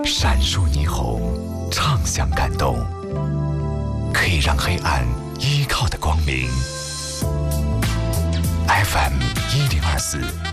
闪烁霓虹，畅想感动，可以让黑暗依靠的光明。FM1024。